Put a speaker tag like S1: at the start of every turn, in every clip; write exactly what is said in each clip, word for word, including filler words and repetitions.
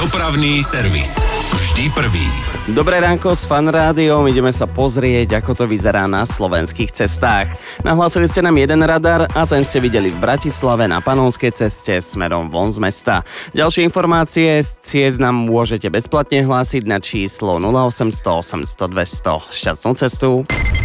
S1: Dopravný servis. Vždy prvý.
S2: Dobré ránko s Fan Rádiom. Ideme sa pozrieť, ako to vyzerá na slovenských cestách. Nahlásili ste nám jeden radar a ten ste videli v Bratislave na Panonskej ceste smerom von z mesta. Ďalšie informácie z ciest nám môžete bezplatne hlásiť na číslo nula osemsto osemsto dvesto. Šťastnú cestu.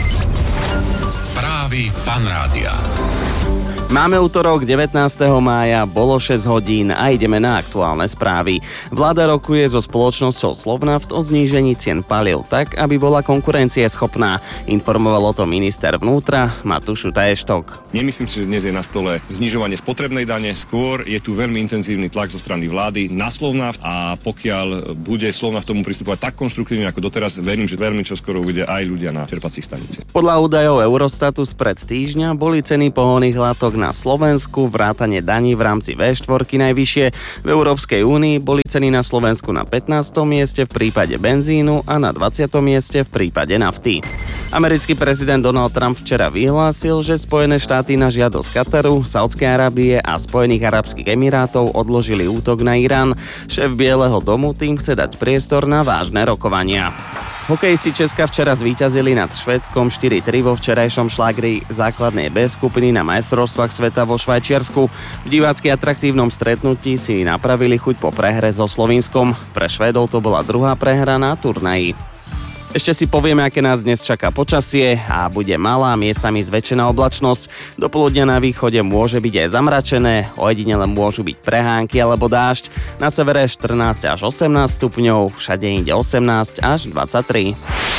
S1: Správy Fan Rádia.
S2: Máme utorok devätnásteho mája, bolo šesť hodín a ideme na aktuálne správy. Vláda rokuje so spoločnosťou Slovnaft o znížení cien palív tak, aby bola konkurencieschopná. Informoval o tom minister vnútra Matúš Utaještok.
S3: Nemyslím si, že dnes je na stole znižovanie spotrebnej dane, skôr je tu veľmi intenzívny tlak zo strany vlády na Slovnaft a pokiaľ bude Slovnaft tomu pristupovať tak konštruktívne ako doteraz, verím, že veľmi čoskoro uvidia aj ľudia na čerpacích staniciach. Podľa
S2: údajov Eurostatu spred týždňa boli ceny pohonných látok na Slovensku vrátane daní v rámci vé štyri najvyššie. V Európskej únii boli ceny na Slovensku na pätnástom mieste v prípade benzínu a na dvadsiatom mieste v prípade nafty. Americký prezident Donald Trump včera vyhlásil, že Spojené štáty na žiadosť Kataru, Saúdskej Arábie a Spojených arabských emirátov odložili útok na Irán. Šéf Bieleho domu tým chce dať priestor na vážne rokovania. Hokejisti Česka včera zvíťazili nad Švédskom štyri tri vo včerajšom šlágri základnej B skupiny na majstrovstvách sveta vo Švajčiarsku. V divácky atraktívnom stretnutí si napravili chuť po prehre so Slovinskom. Pre Švédov to bola druhá prehra na turnaji. Ešte si povieme, aké nás dnes čaká počasie a bude malá, miestami zväčšená oblačnosť. Do poludnia na východe môže byť aj zamračené, ojedinele môžu byť prehánky alebo dážď. Na severe štrnásť až osemnásť stupňov, všade inde osemnásť až dvadsaťtri.